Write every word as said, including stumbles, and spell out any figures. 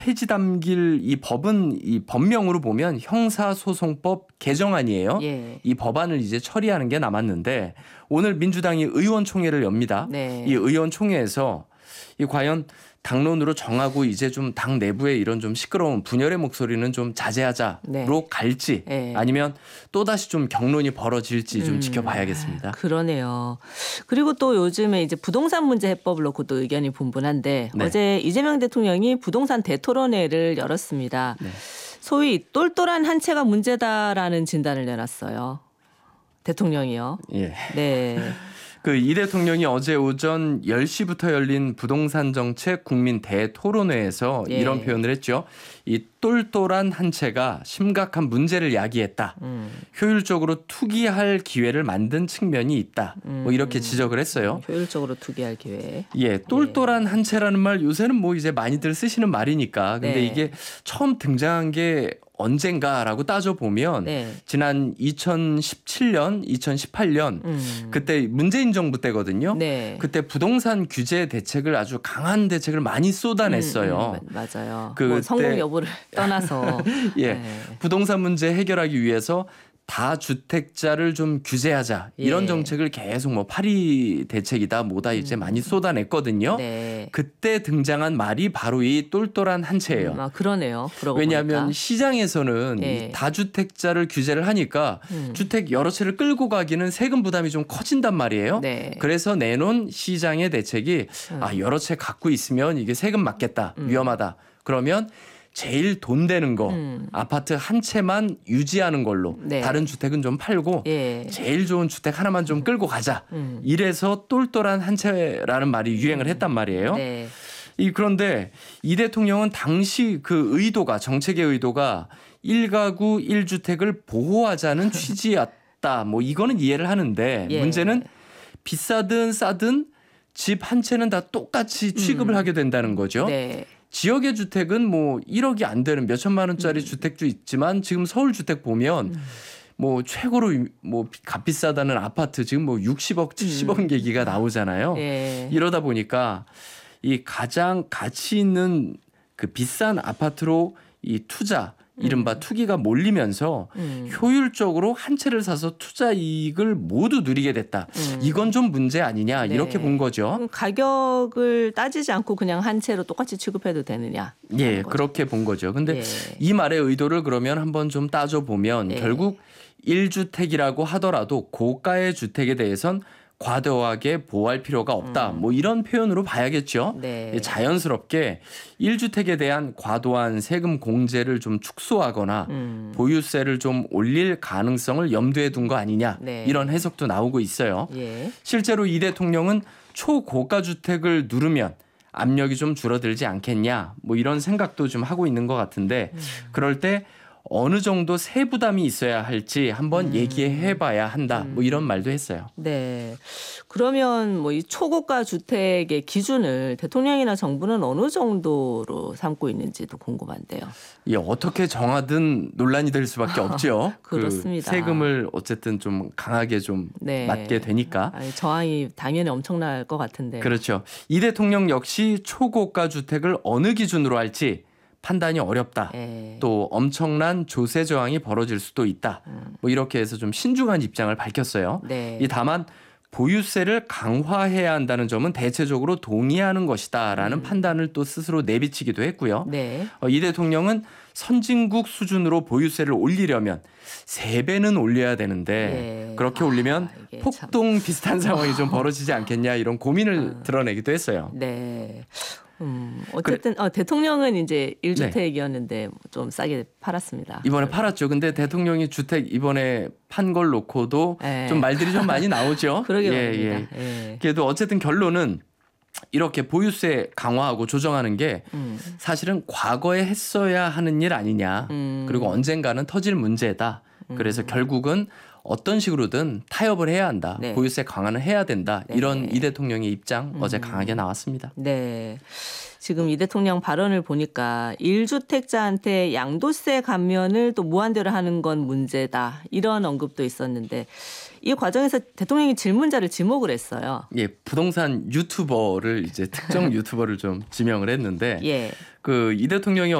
폐지 담길 이 법은 이 법명으로 보면 형사소송법 개정안이에요. 예. 이 법안을 이제 처리하는 게 남았는데 오늘 민주당이 의원총회를 엽니다. 네. 이 의원총회에서 이 과연 당론으로 정하고 이제 좀 당 내부의 이런 좀 시끄러운 분열의 목소리는 좀 자제하자로 네. 갈지 네. 아니면 또다시 좀 경론이 벌어질지 좀 음, 지켜봐야겠습니다. 그러네요. 그리고 또 요즘에 이제 부동산 문제 해법을 놓고 또 의견이 분분한데 네. 어제 이재명 대통령이 부동산 대토론회를 열었습니다. 네. 소위 똘똘한 한 채가 문제다라는 진단을 내놨어요. 대통령이요. 예. 네. 그 이 대통령이 어제 오전 열 시부터 열린 부동산 정책 국민 대토론회에서 예. 이런 표현을 했죠. 이 똘똘한 한 채가 심각한 문제를 야기했다. 음. 효율적으로 투기할 기회를 만든 측면이 있다. 뭐 이렇게 지적을 했어요. 효율적으로 투기할 기회. 예, 똘똘한 한 채라는 말 요새는 뭐 이제 많이들 쓰시는 말이니까. 근데 네. 이게 처음 등장한 게 언젠가라고 따져보면 네. 지난 이천십칠 년, 이천십팔 년 음. 그때 문재인 정부 때거든요. 네. 그때 부동산 규제 대책을 아주 강한 대책을 많이 쏟아냈어요. 음, 음, 맞아요. 그 뭐 그때- 성공 여부를 떠나서. 예, 네. 부동산 문제 해결하기 위해서 다주택자를 좀 규제하자 이런 예. 정책을 계속 뭐 파리 대책이다 뭐다 이제 많이 쏟아냈거든요. 네. 그때 등장한 말이 바로 이 똘똘한 한 채예요. 음, 아, 그러네요. 그러고 왜냐하면 보니까. 시장에서는 예. 이 다주택자를 규제를 하니까 음. 주택 여러 채를 끌고 가기는 세금 부담이 좀 커진단 말이에요. 네. 그래서 내놓은 시장의 대책이 아 여러 채 갖고 있으면 이게 세금 맞겠다. 위험하다. 그러면 제일 돈 되는 거 음. 아파트 한 채만 유지하는 걸로 네. 다른 주택은 좀 팔고 예. 제일 좋은 주택 하나만 좀 끌고 가자. 음. 이래서 똘똘한 한 채라는 말이 유행을 했단 말이에요. 네. 이 그런데 이 대통령은 당시 그 의도가 정책의 의도가 일가구 일주택을 보호하자는 취지였다. 뭐 이거는 이해를 하는데 예. 문제는 비싸든 싸든 집 한 채는 다 똑같이 취급을 음. 하게 된다는 거죠. 네. 지역의 주택은 뭐 일억이 안 되는 몇 천만 원짜리 음. 주택도 있지만 지금 서울 주택 보면 뭐 최고로 뭐 값비싸다는 아파트 지금 뭐 육십억, 칠십억 얘기가 나오잖아요. 예. 이러다 보니까 이 가장 가치 있는 그 비싼 아파트로 이 투자 이른바 투기가 몰리면서 음. 효율적으로 한 채를 사서 투자 이익을 모두 누리게 됐다. 음. 이건 좀 문제 아니냐 네. 이렇게 본 거죠. 그럼 가격을 따지지 않고 그냥 한 채로 똑같이 취급해도 되느냐? 예, 거죠. 그렇게 본 거죠. 근데 예. 이 말의 의도를 그러면 한번 좀 따져보면 예. 결국 일주택이라고 하더라도 고가의 주택에 대해선 과도하게 보호할 필요가 없다. 뭐 이런 표현으로 봐야겠죠. 음. 네. 예, 자연스럽게 일주택에 대한 과도한 세금 공제를 좀 축소하거나 음. 보유세를 좀 올릴 가능성을 염두에 둔 거 아니냐. 네. 이런 해석도 나오고 있어요. 예. 실제로 이 대통령은 초고가 주택을 누르면 압력이 좀 줄어들지 않겠냐. 뭐 이런 생각도 좀 하고 있는 것 같은데 그럴 때 어느 정도 세부담이 있어야 할지 한번 음. 얘기해 봐야 한다. 뭐 이런 말도 했어요. 네. 그러면 뭐 이 초고가 주택의 기준을 대통령이나 정부는 어느 정도로 삼고 있는지도 궁금한데요. 이 어떻게 정하든 논란이 될 수밖에 없죠. 그렇습니다. 그 세금을 어쨌든 좀 강하게 좀 네. 맞게 되니까. 아니, 저항이 당연히 엄청날 것 같은데. 그렇죠. 이 대통령 역시 초고가 주택을 어느 기준으로 할지 판단이 어렵다. 예. 또 엄청난 조세 저항이 벌어질 수도 있다. 뭐 이렇게 해서 좀 신중한 입장을 밝혔어요. 네. 이 다만 보유세를 강화해야 한다는 점은 대체적으로 동의하는 것이다라는 음. 판단을 또 스스로 내비치기도 했고요. 네. 어, 이 대통령은 선진국 수준으로 보유세를 올리려면 세 배는 올려야 되는데 예. 그렇게 아, 올리면 이게 폭동 비슷한 상황이 좀 벌어지지 않겠냐 이런 고민을 드러내기도 했어요. 네. 음, 어쨌든 어, 대통령은 이제 일 주택이었는데 네. 좀 싸게 팔았습니다. 이번에 팔았죠. 근데 대통령이 주택 이번에 판 걸 놓고도 예. 좀 말들이 좀 많이 나오죠. 그러게 예, 말입니다. 예. 예. 그래도 어쨌든 결론은 이렇게 보유세 강화하고 조정하는 게 음. 사실은 과거에 했어야 하는 일 아니냐. 음. 그리고 언젠가는 터질 문제다. 그래서 결국은 어떤 식으로든 타협을 해야 한다. 네. 보유세 강화는 해야 된다. 네. 이런 이 대통령의 입장 어제 강하게 나왔습니다. 네. 지금 이 대통령 발언을 보니까 일 주택자한테 양도세 감면을 또 무한대로 하는 건 문제다. 이런 언급도 있었는데 이 과정에서 대통령이 질문자를 지목을 했어요. 예, 부동산 유튜버를 이제 특정 유튜버를 좀 지명을 했는데 예. 그 이 대통령이